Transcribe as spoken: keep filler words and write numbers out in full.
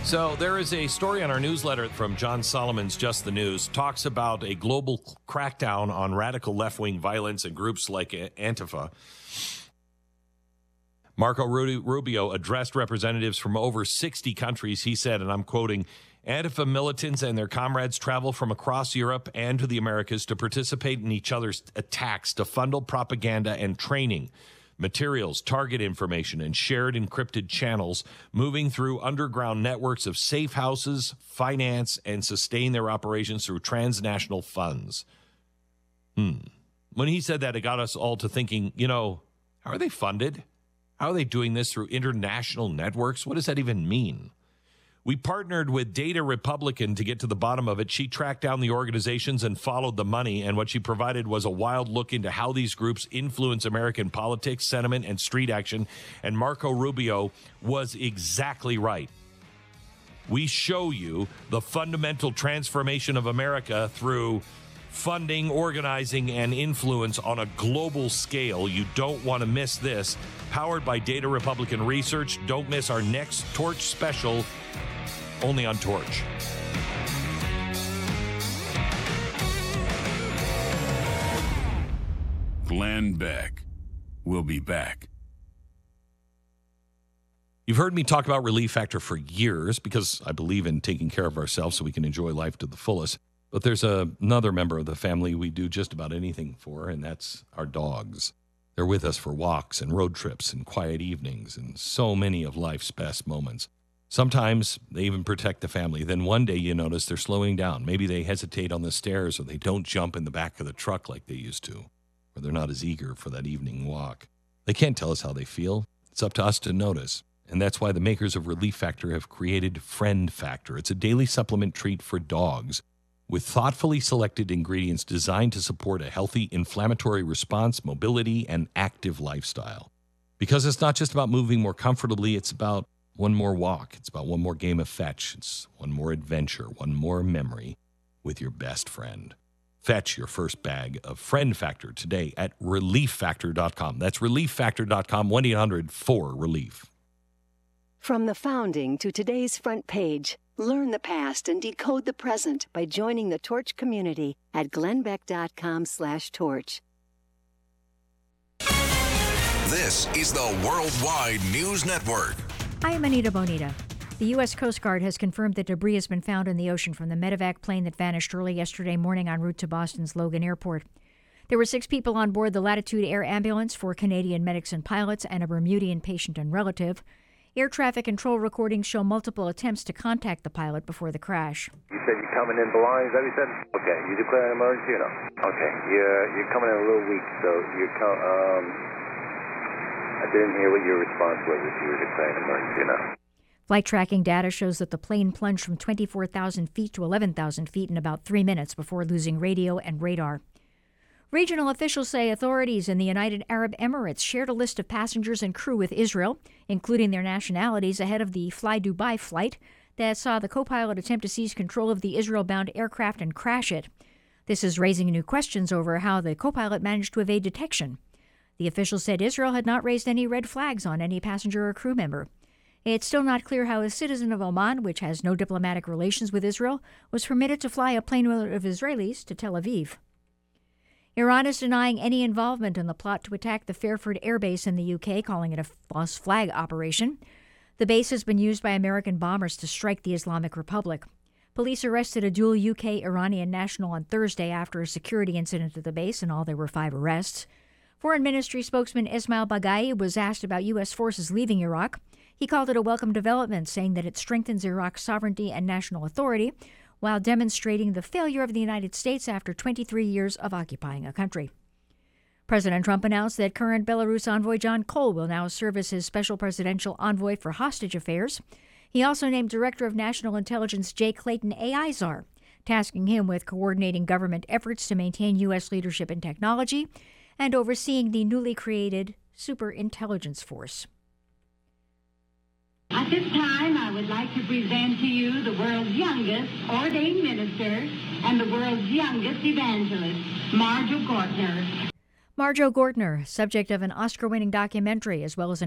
So there is a story on our newsletter from John Solomon's Just the News, talks about a global crackdown on radical left-wing violence and groups like Antifa. Marco Rubio addressed representatives from over sixty countries. He said, and I'm quoting, Antifa militants and their comrades travel from across Europe and to the Americas to participate in each other's attacks, to funnel propaganda and training, materials, target information, and shared encrypted channels, moving through underground networks of safe houses, finance, and sustain their operations through transnational funds. Hmm. When he said that, it got us all to thinking, you know, how are they funded? How are they doing this through international networks? What does that even mean? We partnered with Data Republican to get to the bottom of it. She tracked down the organizations and followed the money, and what she provided was a wild look into how these groups influence American politics, sentiment, and street action, and Marco Rubio was exactly right. We show you the fundamental transformation of America through funding, organizing, and influence on a global scale. You don't want to miss this. Powered by Data Republican Research. Don't miss our next Torch special, only on Torch. Glenn Beck will be back. You've heard me talk about Relief Factor for years because I believe in taking care of ourselves so we can enjoy life to the fullest. But there's a, another member of the family we do just about anything for, and that's our dogs. They're with us for walks and road trips and quiet evenings and so many of life's best moments. Sometimes they even protect the family. Then one day you notice they're slowing down. Maybe they hesitate on the stairs, or they don't jump in the back of the truck like they used to, or they're not as eager for that evening walk. They can't tell us how they feel. It's up to us to notice. And that's why the makers of Relief Factor have created Friend Factor. It's a daily supplement treat for dogs with thoughtfully selected ingredients designed to support a healthy inflammatory response, mobility, and active lifestyle. Because it's not just about moving more comfortably, it's about one more walk. It's about one more game of fetch. It's one more adventure, one more memory with your best friend. Fetch your first bag of Friend Factor today at relief factor dot com. That's relief factor dot com, one eight hundred four relief. From the founding to today's front page, learn the past and decode the present by joining the Torch community at glennbeck.com slash torch. This is the Worldwide News Network. I am Anita Bonita. The U S Coast Guard has confirmed that debris has been found in the ocean from the medevac plane that vanished early yesterday morning en route to Boston's Logan Airport. There were six people on board the Latitude Air ambulance, four Canadian medics and pilots, and a Bermudian patient and relative. Air traffic control recordings show multiple attempts to contact the pilot before the crash. You said you're coming in blind, is that what you said? Okay, you declare an emergency or no? Okay, you're, you're coming in a little weak, so you're co- um, I didn't hear what your response was, if you were declaring an emergency or not. Flight tracking data shows that the plane plunged from twenty-four thousand feet to eleven thousand feet in about three minutes before losing radio and radar. Regional officials say authorities in the United Arab Emirates shared a list of passengers and crew with Israel, including their nationalities, ahead of the Fly Dubai flight that saw the co-pilot attempt to seize control of the Israel-bound aircraft and crash it. This is raising new questions over how the co-pilot managed to evade detection. The official said Israel had not raised any red flags on any passenger or crew member. It's still not clear how a citizen of Oman, which has no diplomatic relations with Israel, was permitted to fly a plane of Israelis to Tel Aviv. Iran is denying any involvement in the plot to attack the Fairford Air Base in the U K, calling it a false flag operation. The base has been used by American bombers to strike the Islamic Republic. Police arrested a dual U K-Iranian national on Thursday after a security incident at the base. In all, there were five arrests. Foreign Ministry spokesman Ismail Baghai was asked about U S forces leaving Iraq. He called it a welcome development, saying that it strengthens Iraq's sovereignty and national authority, while demonstrating the failure of the United States after twenty-three years of occupying a country. President Trump announced that current Belarus envoy John Cole will now serve as his special presidential envoy for hostage affairs. He also named Director of National Intelligence Jay Clayton A I czar, tasking him with coordinating government efforts to maintain U S leadership in technology and overseeing the newly created Superintelligence Force. At this time, I would like to present to you the world's youngest ordained minister and the world's youngest evangelist, Marjo Gortner. Marjo Gortner, subject of an Oscar-winning documentary as well as an